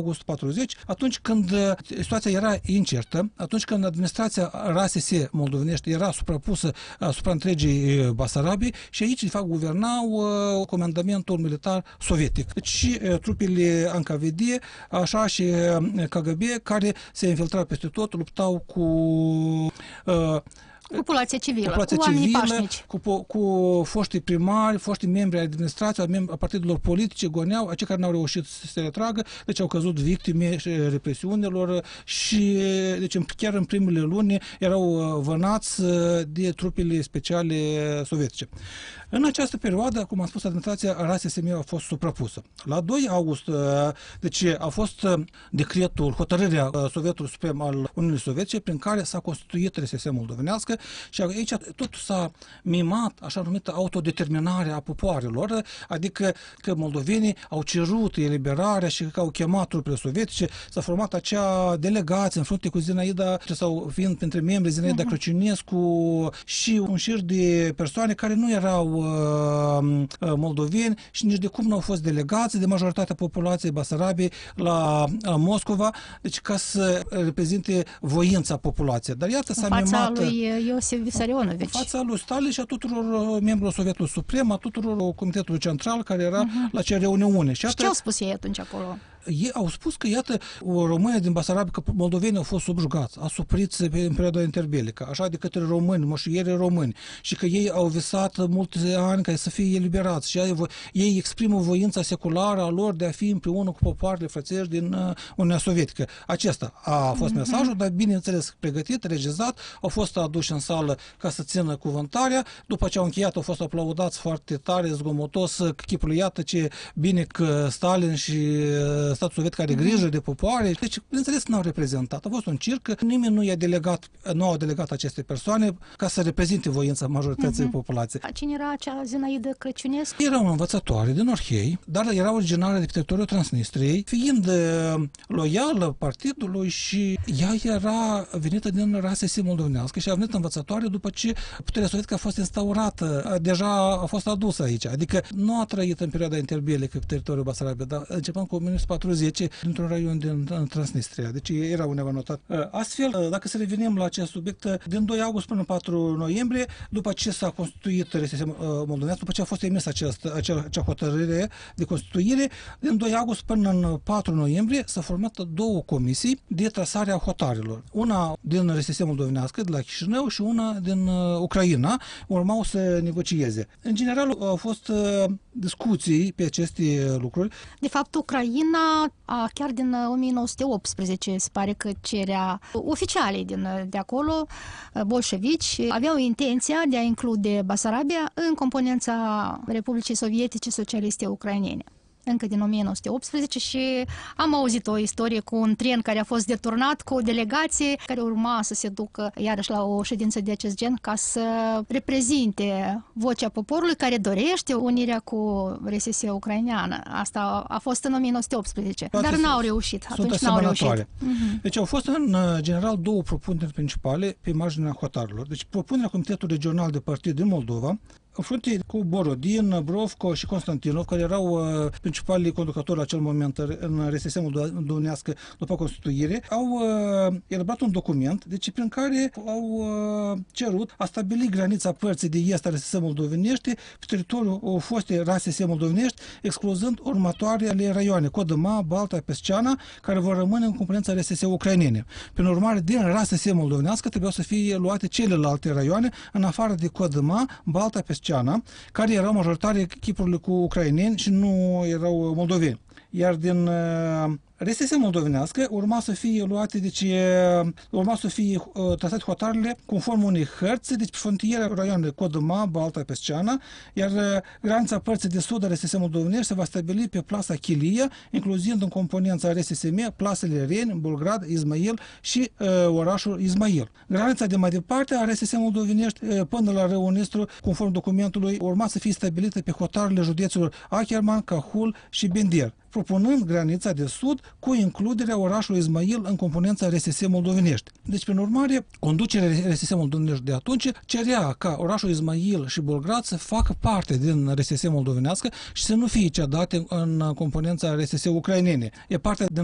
august 40, atunci când situația era incertă, atunci când administrația RSS moldovenești era suprapusă asupra întregii Basarabii și aici, de fapt, guvernau comandamentul militar sovietic. Deci și trupele NKVD, așa și KGB, care se infiltrau peste tot, luptau cu populația civilă, cu oamenii pașnici. Cu foștii primari, foștii membri ai administrației, a partidelor politice, goneau, acei care n-au reușit să se retragă, deci au căzut victime represiunilor și deci chiar în primele luni erau vânați de trupele speciale sovietice. În această perioadă, cum am spus, administrația RSSM a fost suprapusă. La 2 august, deci a fost decretul, hotărârea Sovietului Suprem al Uniunii Sovietice, prin care s-a constituit RSS moldovenească și aici tot s-a mimat așa numită autodeterminare a popoarelor, adică că moldovenii au cerut eliberarea și că au chemat trupele sovietice, s-a format acea delegație în frunte cu Zinaida, sau fiind printre membrii Zinaida Crăciunescu și un șir de persoane care nu erau moldoveni și nici de cum nu au fost delegați de majoritatea populației Basarabiei la Moscova, deci ca să reprezinte voința populației. Dar iată s-a mimat fața lui Iosif Vissarionovici. Fața lui Stalin și a tuturor membrilor Sovietului Suprem, a tuturor Comitetului Central care era la acea reuniune. Și ce au spus ei atunci acolo? Ei au spus că, iată, România din Basarabia, că moldovenii au fost subjugați, asupriți în perioada interbelică, așa de către români, moșierii români, și că ei au visat mulți ani ca să fie eliberați și ei exprimă voința seculară a lor de a fi împreună cu popoarele frățești din Uniunea Sovietică. Acesta a fost mesajul, dar bineînțeles pregătit, regizat, au fost aduși în sală ca să țină cuvântarea, după ce au încheiat au fost aplaudați foarte tare, zgomotos, chipul, iată ce bine că Stalin și statul sovietic are grijă de popoare. Deci, bineînțeles, n-au reprezentat. A fost un circ, nimeni nu a delegat aceste persoane ca să reprezinte voința majorității populației. Cine era acea Zinaida Crăciunescu? Era o învățătoare din Orhei, dar era originară de pe teritoriul Transnistriei, fiind loială partidului și ea era venită din RSS moldovenească și a venit învățătoare după ce puterea sovietică a fost instaurată, deja a fost adusă aici. Adică nu a trăit în perioada interbelică pe teritoriul Basarabiei, dar începând cu 1940 dintr-un raion din Transnistria. Deci era undeva notat. Astfel, dacă să revenim la acest subiect, din 2 august până 4 noiembrie, după ce s-a constituit RSS moldovenească, după ce a fost emisă acea hotărâre de constituire, din 2 august până în 4 noiembrie s-a format 2 comisii de trasare a hotarelor. Una din RSS moldovenească, de la Chișinău, și una din Ucraina, urmau să negocieze. În general, au fost discuții pe aceste lucruri. De fapt, Ucraina, chiar din 1918, se pare că cerea oficialii de acolo, bolșevici, aveau intenția de a include Basarabia în componența Republicii Sovietice Socialiste Ucrainene. Încă din 1918 și am auzit o istorie cu un tren care a fost deturnat cu o delegație care urma să se ducă iarăși la o ședință de acest gen ca să reprezinte vocea poporului care dorește unirea cu RSS ucraineană. Asta a fost în 1918, dar n-au reușit. Atunci n-au reușit. Deci au fost în general 2 propuneri principale pe marginea hotarilor. Deci propunerea Comitetului Regional de Partid din Moldova, în frunte cu Borodin, Brovco și Constantinov, care erau principalii conducători la acel moment în RSS moldovenească după constituire, au elaborat un document, deci prin care au cerut a stabili granița părții de est a RSS moldovenești pe teritoriul fostei RSS moldovenești, excluzând următoarele raioane: Codăma, Balta, Pesceana, care vor rămâne în componența RSS ucrainene. Prin urmare, din RSS moldovenească trebuiau să fie luate celelalte raioane, în afară de Codăma, Balta, Pesceana, care erau majoritare chipurile cu ucraineni și nu erau moldoveni. Iar din RSS moldovenească urma să fie luate, deci urma să fie trasate hotarele conform unei hărți, deci pe frontiera raionului Codăma, Balta, Pesceana, iar granița părții de sud a RSS moldovenești se va stabili pe plasa Chilia, incluzând în componența RSSM plasele Reni, Bulgrad, Izmail și orașul Izmail. Granița de mai departe a RSS moldovenești până la Râul Nistru, conform documentului, urma să fie stabilită pe hotarele județelor Acherman, Cahul și Bender, propunând granița de sud cu includerea orașului Izmail în componența RSS moldovenești. Deci, prin urmare, conducerea RSS moldovenești de atunci cerea ca orașul Izmail și Bulgrad să facă parte din RSS moldovenească și să nu fie cedate în componența RSS ucrainene. E partea din